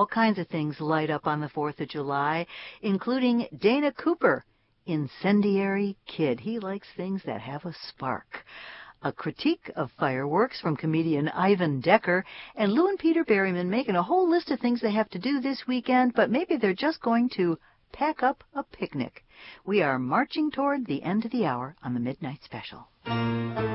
all kinds of things light up on the 4th of July, including Dana Cooper, Incendiary Kid. He likes things that have a spark. A critique of fireworks from comedian Ivan Decker, and Lou and Peter Berryman making a whole list of things they have to do this weekend, but maybe they're just going to pack up a picnic. We are marching toward the end of the hour on the Midnight Special.